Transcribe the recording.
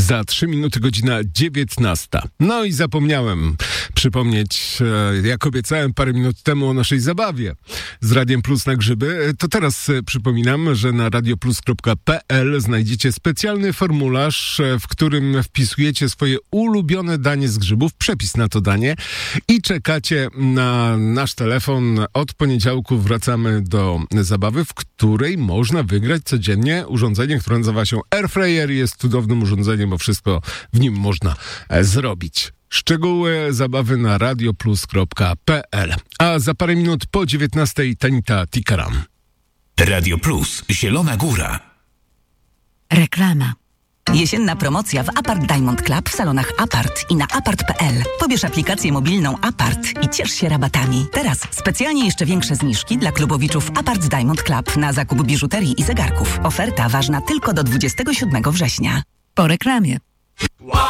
Za 3 minuty godzina 19. No i zapomniałem przypomnieć, jak obiecałem parę minut temu, o naszej zabawie z Radiem Plus na grzyby. To teraz przypominam, że na radioplus.pl znajdziecie specjalny formularz, w którym wpisujecie swoje ulubione danie z grzybów, przepis na to danie i czekacie na nasz telefon. Od poniedziałku wracamy do zabawy, w której można wygrać codziennie urządzenie, które nazywa się Airfryer. Jest cudownym urządzeniem, bo wszystko w nim można zrobić. Szczegóły zabawy na radioplus.pl. A za parę minut po 19:00 Tanita Tikaram. Radio Plus, Zielona Góra. Reklama. Jesienna promocja w Apart Diamond Club w salonach Apart i na apart.pl. Pobierz aplikację mobilną Apart i ciesz się rabatami. Teraz specjalnie jeszcze większe zniżki dla klubowiczów Apart Diamond Club na zakup biżuterii i zegarków. Oferta ważna tylko do 27 września. Po reklamie.